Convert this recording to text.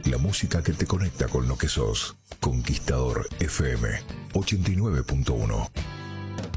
La música que te conecta con lo que sos. Conquistador FM 89.1.